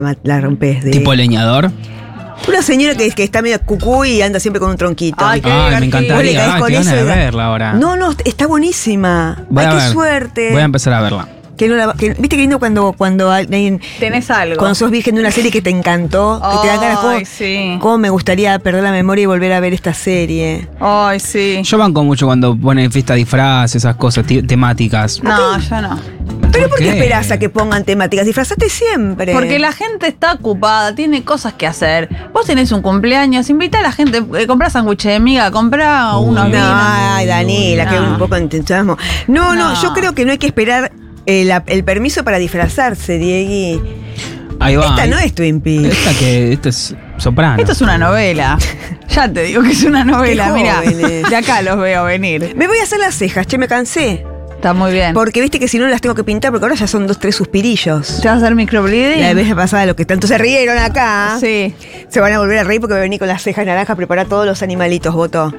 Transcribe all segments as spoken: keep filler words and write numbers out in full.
la rompes. De... ¿Tipo leñador? Una señora que, que está medio cucú y anda siempre con un tronquito. Ay, Ay me encantaría. Ay, qué ganas de verla ahora. No, no, está buenísima. Voy Ay, qué ver. suerte. Voy a empezar a verla. Que no la, que, ¿Viste qué lindo cuando, cuando alguien... Tenés algo. Cuando sos virgen de una serie que te encantó, Ay, que te da ganas, ¿cómo, sí. cómo me gustaría perder la memoria y volver a ver esta serie? Ay, sí. Yo banco mucho cuando ponen fiesta de disfraz, esas cosas temáticas. No, yo no. ¿Pero ¿Por por qué, qué esperás a que pongan temáticas? Disfrazate siempre. Porque la gente está ocupada, tiene cosas que hacer. Vos tenés un cumpleaños, invita a la gente, eh, comprá sándwiches de miga, comprá Uy. unos No, vinos. Ay, Daniela, No. que un poco de entusiasmo. No, no, No. yo creo que no hay que esperar eh, la- el permiso para disfrazarse, Diegui. Ahí va. Esta no es Twin Peaks. Esta que, esta es Soprano. Esto es una novela. Ya te digo que es una novela, Qué mira. jóvenes. De acá los veo venir. Me voy a hacer las cejas, che, me cansé. Está muy bien. Porque viste que si no las tengo que pintar, porque ahora ya son dos, tres suspirillos. ¿Te vas a hacer microbleeding? La vez pasada, los que tanto se rieron acá, Sí. se van a volver a reír porque voy a venir con las cejas naranjas a preparar todos los animalitos, voto.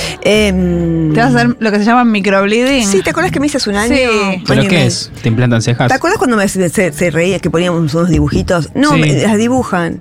Eh, ¿Te vas a hacer lo que se llama microbleeding? Sí, ¿te acuerdas que me hice hace un año? Sí. Un ¿Pero año y qué medio? es? ¿Te implantan cejas? ¿Te acuerdas cuando me, se, se reía que poníamos unos dibujitos? No, Sí. me- las dibujan.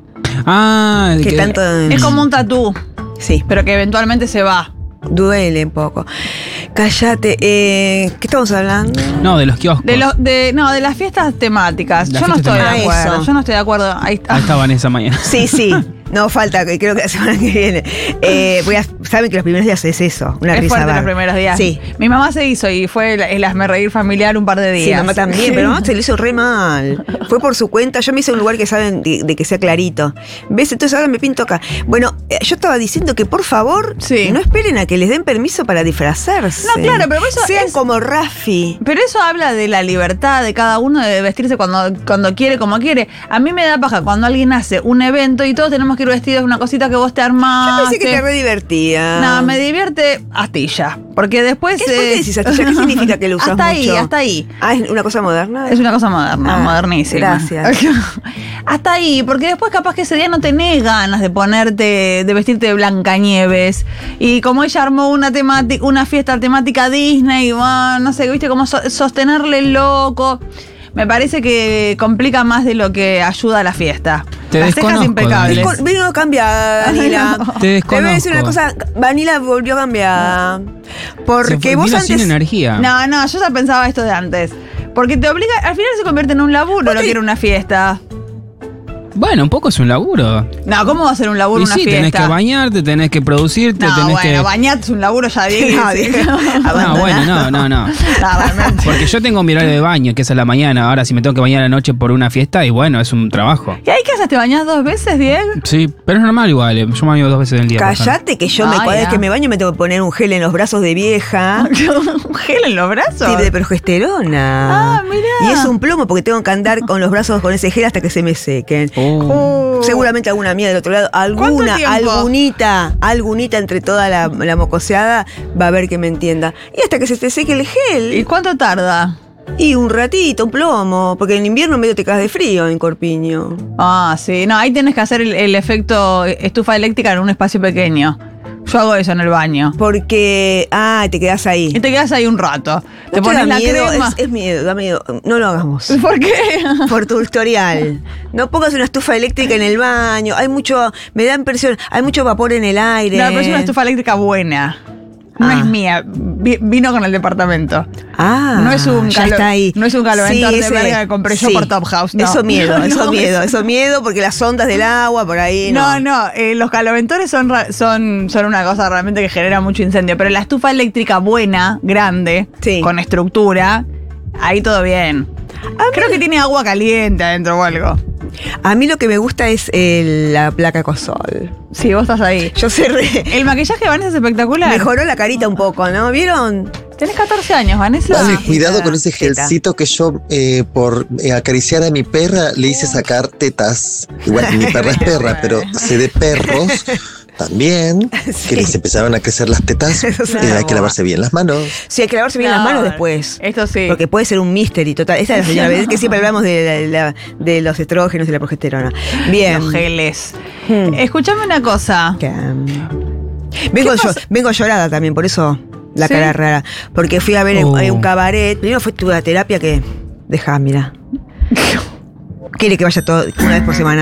Ah, Que que- tanto. Es como un tatú, Sí, pero que eventualmente se va. duele un poco. Cállate. Eh, ¿Qué estamos hablando? No, de los kioscos. De los, de, no, de las fiestas temáticas. Las Yo no fiestas estoy de temáticas. acuerdo. Eso. Yo no estoy de acuerdo. Ahí está. Ahí está Vanessa mañana. Sí, sí. No falta, que creo que la semana que viene. Eh, voy a, Saben que los primeros días es eso, una Es risa fuerte bar. los primeros días. Sí. Mi mamá se hizo y fue el, el hazme reír familiar un par de días. Sí, mamá también, pero mamá se lo hizo re mal. Fue por su cuenta. Yo me hice un lugar que saben de, de que sea clarito. ¿Ves? Entonces ahora me pinto acá. Bueno, eh, yo estaba diciendo que por favor Sí. no esperen a que les den permiso para disfrazarse. No, claro, pero eso Sean es- como Rafi. Pero eso habla de la libertad de cada uno de vestirse cuando, cuando quiere, como quiere. A mí me da paja cuando alguien hace un evento y todos tenemos que ir vestidos de una cosita que vos te armás. Yo pensé que te re divertía. No, me divierte astilla. Porque después. ¿Qué, ¿Por qué eh, decís astilla? ¿Qué significa que lo usas hasta mucho? ahí, hasta ahí. Ah, ¿es una cosa moderna? Es una cosa moderna, Ah, modernísima. gracias. Hasta ahí, porque después capaz que ese día no tenés ganas de ponerte, de vestirte de Blancanieves. Y como ella armó una temática, una fiesta temática Disney, bueno, no sé, viste, como so- sostenerle el loco. Me parece que complica más de lo que ayuda a la fiesta. Te Las cejas desconozco, impecables. Descon- Vino cambiada, Danila. Ay, no. Te Te voy a decir una desconozco. cosa, Vanila volvió cambiada. Porque Se fue- vos vino antes. sin energía. No, no, yo ya pensaba esto de antes. Porque te obliga, al final se convierte en un laburo lo te- que era una fiesta. Bueno, un poco es un laburo. No, ¿cómo va a ser un laburo Y una sí, fiesta? tenés que bañarte, tenés que producirte, No, tenés bueno, que. bañarte es un laburo ya, Diego. No, sí. Diego. No, Abandonado. bueno, no, no, no. No, realmente. Porque yo tengo mi horario de baño, que es a la mañana. Ahora, si me tengo que bañar a la noche por una fiesta, y bueno, es un trabajo. ¿Y ahí qué haces? ¿Te bañás dos veces, Diego? Sí, pero es normal igual. eh. Yo me baño dos veces en el día. por ejemplo. Callate que yo me Ay, cada vez ah. que me baño me tengo que poner un gel en los brazos de vieja. ¿Un gel en los brazos? Sí, de progesterona. Ah, mirá. Y es un plomo porque tengo que andar con los brazos con ese gel hasta que se me sequen. Oh. Uh. Seguramente alguna mía del otro lado, alguna, ¿Cuánto tiempo? algunita, algunita entre toda la, la mocoseada va a ver que me entienda. Y hasta que se te seque el gel. ¿Y cuánto tarda? Y un ratito, un plomo, porque en invierno medio te cagas de frío en Corpiño. Ah, sí. No, ahí tenés que hacer el, el efecto estufa eléctrica en un espacio pequeño. Yo hago eso en el baño. Porque, ah, te quedás ahí. Y te quedas ahí un rato. Te ¿No pones da la miedo? crema. Es, es miedo, da miedo. No lo hagamos. ¿Por qué? Por tu historial. No pongas una estufa eléctrica en el baño. Hay mucho, me da impresión, hay mucho vapor en el aire. No, pero es una estufa eléctrica buena. No Ah. es mía. Vi- vino con el departamento. Ah, No es un ya calo- está ahí. no es un caloventor de ese- verga que compré yo por Top House, no. Eso miedo, eso No, miedo, eso- eso miedo, porque las ondas del agua por ahí. No, no, eh, los caloventores son, ra- son, son una cosa realmente que genera mucho incendio, pero la estufa eléctrica buena, grande, Sí. con estructura, ahí todo bien. Creo que tiene agua caliente adentro o algo. A mí lo que me gusta es el- la placa Cosol. Sí, vos estás ahí. Yo sé re- El maquillaje de Vanessa es espectacular. Mejoró la carita un poco, ¿no? ¿Vieron? Tenés catorce años, Vanessa. Vale, Sí, cuidado teta, con ese teta. gelcito que yo, eh, por eh, acariciar a mi perra, le hice sacar tetas. Igual mi perra es perra, pero sé de perros también, Sí. que les empezaron a crecer las tetas. Eso sí. eh, hay que lavarse bien las manos. Sí, hay que lavarse bien No, las manos después. Esto sí. Porque puede ser un mystery total. Esta es la señora, ¿ves? Que siempre hablamos de, la- la- de los estrógenos y la progesterona. Bien. Los geles. Hmm. Escuchame una cosa. Que, um, vengo, yo, pasa? vengo llorada también, por eso la ¿Sí? cara rara. Porque fui a ver en- Oh. en un cabaret. Primero fue tu terapia que. Dejá, mira. quiere que vaya todo, una vez por semana.